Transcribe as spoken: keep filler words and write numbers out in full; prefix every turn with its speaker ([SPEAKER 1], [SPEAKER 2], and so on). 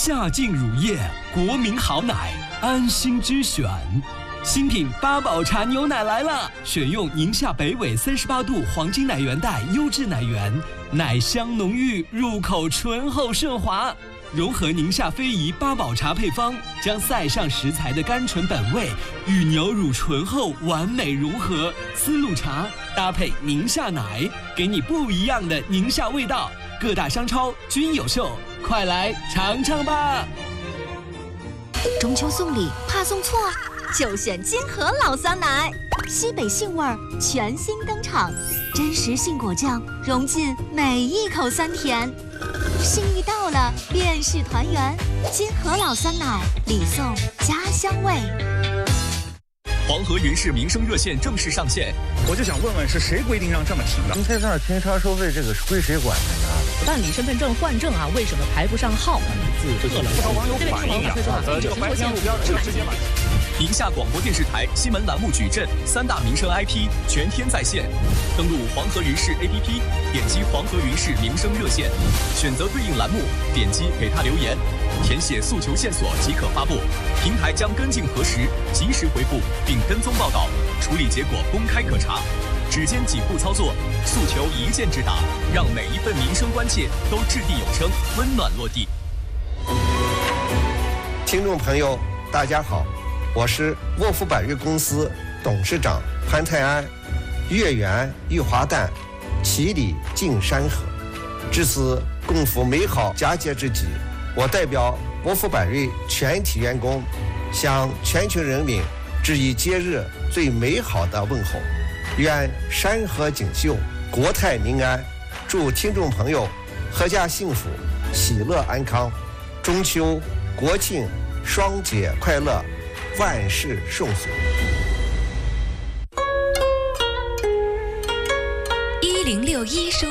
[SPEAKER 1] 夏净乳业，国民好奶，安心之选。新品八宝茶牛奶来了，选用宁夏北纬三十八度黄金奶源带优质奶源，奶香浓郁，入口醇厚顺滑。融合宁夏非遗八宝茶配方，将塞上食材的甘醇本味与牛乳醇厚完美融合，丝路茶搭配宁夏奶，给你不一样的宁夏味道。各大商超均有售，快来尝尝吧！
[SPEAKER 2] 中秋送礼怕送错，就选金河老酸奶，西北杏味儿全新登场，真实杏果酱融进每一口酸甜。心意到了，便是团圆。金河老酸奶，礼送家乡味。
[SPEAKER 3] 黄河云氏民生热线正式上线，
[SPEAKER 4] 我就想问问，是谁规定让这么停的？
[SPEAKER 5] 停车场停车收费，这个是归谁管的呀？
[SPEAKER 6] 办理身份证换证啊，为什么排不上号？
[SPEAKER 4] 不少网友反映啊，呃，这个白天路边这个直接买。
[SPEAKER 3] 宁夏广播电视台新闻栏目矩阵三大民生 I P 全天在线，登录黄河云氏 A P P， 点击黄河云氏民生热线，选择对应栏目，点击给他留言，填写诉求线索即可发布，平台将跟进核实，及时回复并跟踪报道，处理结果公开可查。只见几步操作，诉求一键直达，让每一份民生关切都掷地有声，温暖落地。
[SPEAKER 7] 听众朋友，大家好，我是沃福百瑞公司董事长潘泰安。月圆玉华诞，其理尽山河。至此共赴美好佳节之际，我代表沃福百瑞全体员工，向全球人民致以节日最美好的问候。愿山河锦绣，国泰民安。祝听众朋友阖家幸福，喜乐安康。中秋、国庆双节快乐，万事顺遂。
[SPEAKER 2] 一零六一收。